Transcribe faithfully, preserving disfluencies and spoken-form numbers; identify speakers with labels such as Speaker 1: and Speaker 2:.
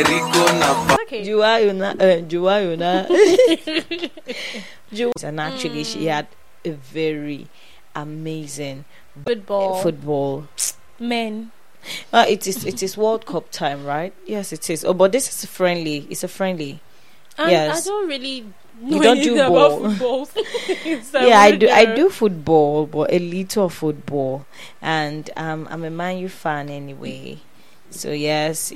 Speaker 1: Okay. Juwayuna, uh, Juwayuna. Ju- and actually, she had a very amazing
Speaker 2: Football.
Speaker 1: football.
Speaker 2: Men.
Speaker 1: Uh, it is it is World Cup time, right? Yes, it is. Oh, but this is a friendly. It's a friendly.
Speaker 2: And
Speaker 1: Yes.
Speaker 2: I don't really know
Speaker 1: You don't do
Speaker 2: anything about
Speaker 1: ball.
Speaker 2: football. So
Speaker 1: Yeah, I
Speaker 2: I'm
Speaker 1: do. I
Speaker 2: there.
Speaker 1: do football, but a little football, and um, I'm a Man U fan anyway. So yes,